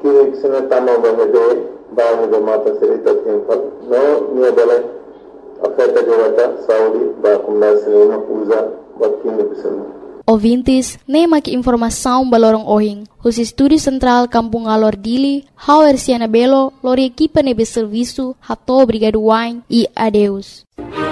Kini senetama bahede bahane do mata serita tempat no nia bale afeta jawata Saudi ba kumna sinema usa bakini bisana. Ouvintes, nem aqui informação balorong ohing. Os estúdios central Kampung Alor Dili, Hauer Siana Belo, lori equipa nebe serviço, hato obrigado wine e adeus.